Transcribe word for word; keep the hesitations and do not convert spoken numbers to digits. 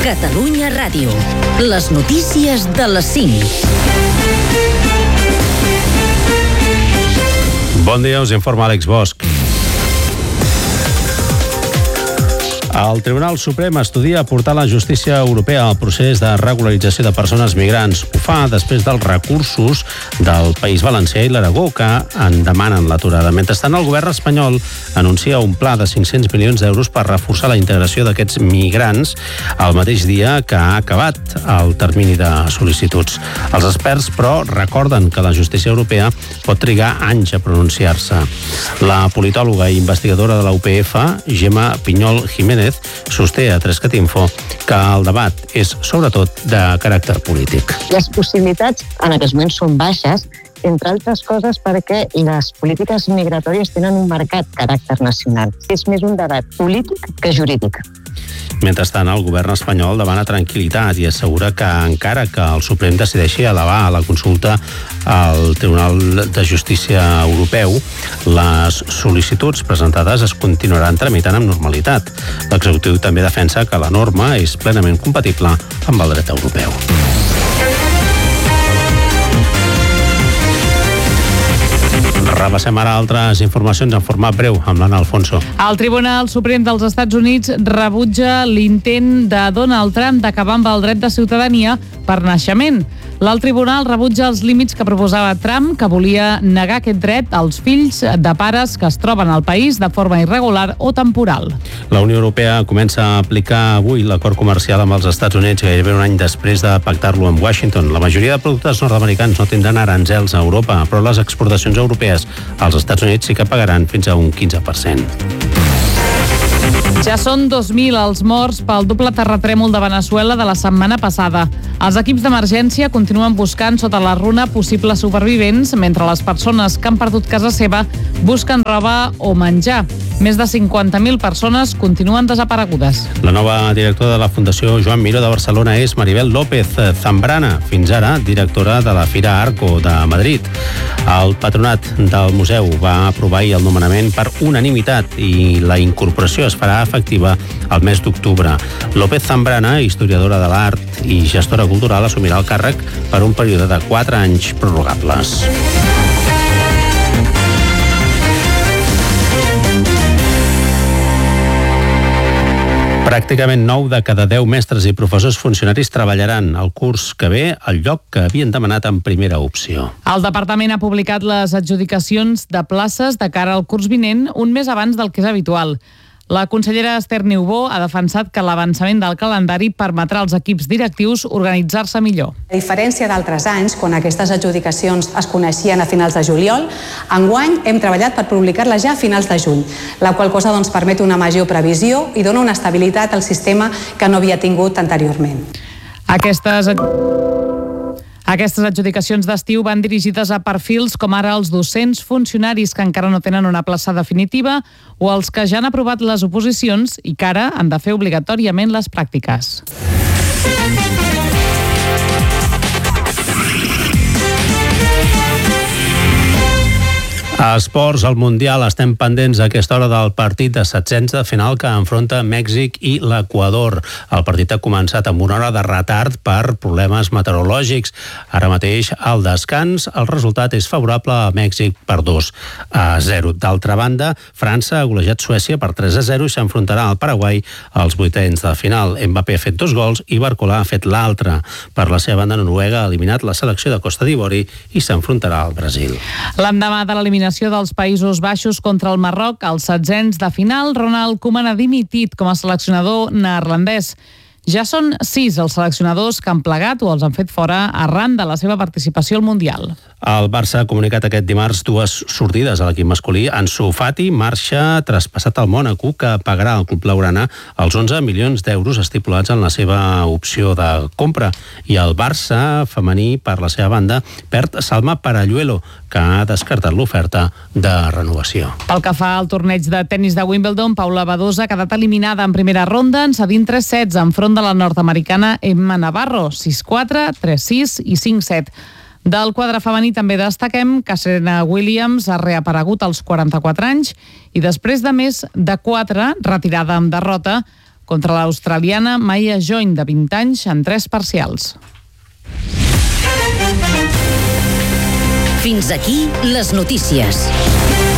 Catalunya Ràdio. Les notícies de les cinc. Bon dia, us informa Àlex Bosch. El Tribunal Suprem estudia portar la justícia europea al procés de regularització de persones migrants. Ho fa després dels recursos del País Valencià i l'Aragó, que en demanen l'aturada. Mentrestant, el govern espanyol anuncia un pla de cinc-cents milions d'euros per reforçar la integració d'aquests migrants el mateix dia que ha acabat el termini de sol·licituds. Els experts, però, recorden que la justícia europea pot trigar anys a pronunciar-se. La politòloga i investigadora de la U P F, Gemma Pinyol Jiménez, sosté a Trescat Info que el debat és sobretot de caràcter polític. Les possibilitats en aquests moments són baixes, entre altres coses perquè les polítiques migratòries tenen un marcat caràcter nacional. És més un debat polític que jurídic. Mentrestant, el govern espanyol demana tranquil·litat i assegura que encara que el Suprem decideixi elevar la consulta al Tribunal de Justícia Europeu, les sol·licituds presentades es continuaran tramitant amb normalitat. L'executiu també defensa que la norma és plenament compatible amb el dret europeu. Repassem ara altres informacions en format breu amb l'Anna Alfonso. El Tribunal Suprem dels Estats Units rebutja l'intent de Donald Trump d'acabar amb el dret de ciutadania per naixement. L'alt tribunal rebutja els límits que proposava Trump, que volia negar aquest dret als fills de pares que es troben al país de forma irregular o temporal. La Unió Europea comença a aplicar avui l'acord comercial amb els Estats Units gairebé un any després de pactar-lo amb Washington. La majoria de productes nord-americans no tindran aranzels a Europa, però les exportacions europees als Estats Units sí que pagaran fins a un quinze per cent. Ja són dos mil els morts pel doble terratrèmol de Veneçuela de la setmana passada. Els equips d'emergència continuen buscant sota la runa possibles supervivents, mentre les persones que han perdut casa seva busquen roba o menjar. Més de cinquanta mil persones continuen desaparegudes. La nova directora de la Fundació Joan Miró de Barcelona és Maribel López Zambrana, fins ara directora de la Fira Arco de Madrid. El patronat del museu va aprovar ahir el nomenament per unanimitat i la incorporació es farà efectiva el mes d'octubre. López Zambrana, historiadora de l'art i gestora cultural, assumirà el càrrec per un període de quatre anys prorrogables. Pràcticament nou de cada deu mestres i professors funcionaris treballaran el curs que ve al lloc que havien demanat en primera opció. El departament ha publicat les adjudicacions de places de cara al curs vinent un mes abans del que és habitual. La consellera Esther Niubó ha defensat que l'avançament del calendari permetrà als equips directius organitzar-se millor. A diferència d'altres anys, quan aquestes adjudicacions es coneixien a finals de juliol, enguany hem treballat per publicar-les ja a finals de juny, la qual cosa doncs, permet una major previsió i dona una estabilitat al sistema que no havia tingut anteriorment. Aquestes... Aquestes adjudicacions d'estiu van dirigides a perfils com ara els docents, funcionaris que encara no tenen una plaça definitiva o els que ja han aprovat les oposicions i que ara han de fer obligatòriament les pràctiques. A esports, al Mundial, estem pendents a aquesta hora del partit de setzents de final que enfronta Mèxic i l'Equador. El partit ha començat amb una hora de retard per problemes meteorològics. Ara mateix, al descans, el resultat és favorable a Mèxic per dos a zero. D'altra banda, França ha golejat Suècia per tres a zero i s'enfrontarà al Paraguai als vuitens de final. Mbappé ha fet dos gols i Barcolà ha fet l'altre. Per la seva banda, Noruega ha eliminat la selecció de Costa d'Ivori i s'enfrontarà al Brasil. L'endemà de l'eliminació dels Països Baixos contra el Marroc, als setzents de final, Ronald Koeman ha dimitit com a seleccionador neerlandès. Ja són sis els seleccionadors que han plegat o els han fet fora arran de la seva participació al Mundial. El Barça ha comunicat aquest dimarts dues sortides a l'equip masculí. Ansu Fati marxa traspassat al Mònaco, que pagarà al club blaugrana els onze milions d'euros estipulats en la seva opció de compra. I el Barça femení, per la seva banda, perd Salma Paralluelo, que ha descartat l'oferta de renovació. Pel que fa al torneig de tennis de Wimbledon, Paula Badosa ha quedat eliminada en primera ronda en cedint tres sets enfront de la nord-americana Emma Navarro, sis quatre, tres sis i cinc set. Del quadre femení també destaquem que Serena Williams ha reaparegut als quaranta-quatre anys i després de més de quatre, retirada amb derrota, contra l'australiana Maya Join, de vint anys, en tres parcials. Fins aquí les notícies.